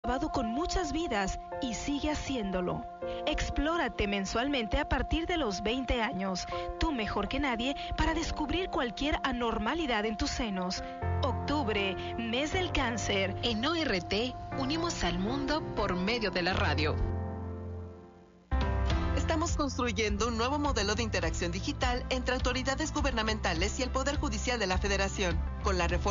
acabado con muchas vidas y sigue haciéndolo. Explórate mensualmente a partir de los 20 años. Tú mejor que nadie para descubrir cualquier anormalidad en tus senos. Octubre, mes del cáncer. En ORT, unimos al mundo por medio de la radio. Estamos construyendo un nuevo modelo de interacción digital entre autoridades gubernamentales y el Poder Judicial de la Federación. Con la reforma